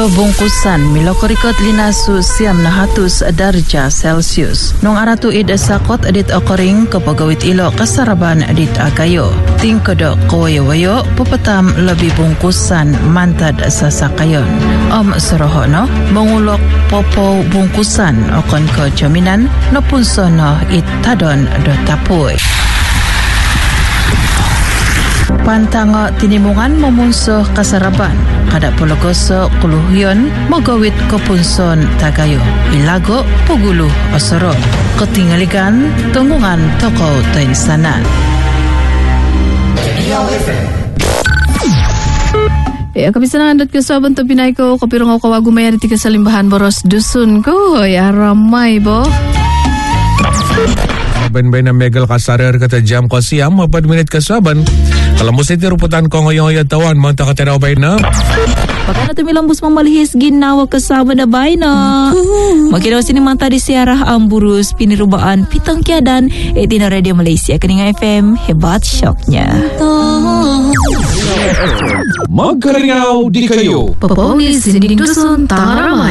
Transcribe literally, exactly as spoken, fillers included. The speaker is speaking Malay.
bungkusan milo korikot linasu siam na hatus darja Celsius. Nung aratu id sakot adit okoring kapagawit ilo kasaraban adit agayo. Ting kodok kawayo-wayo pupatam lebih bungkusan mantad sa sakayon. Om sorohono mengulok popo bungkusan okon ke jaminan no punsono it tadon do tapuy. Pantango tinimungan memunsuh kasaraban kada pologoso kuluhyon magawit kepunson tagayo ilago puguluh osoro ketinggalikan tunggungan toko taisanan. Ya, kabisanan dot kesaban to pinay ko kapirong ako kawagumayan iti kasalimbahan boros dusun ko ya ramay bo. Ben-ben na megal kasarir kata jam ko siyam mapad minit kasaban. Kalau musti ruputan ko ngoyong tawan mga takateraw bay na. Pagka na tumilambus mong malihis ginawa kasama na bay na. Magkinaw sini manta di siarah amburus pinirubaan pitang kiadan iti na Radio Malaysia Kaninga F M hebat shocknya. Magkaringaw di kayo. Popoli sinding dusun taramay.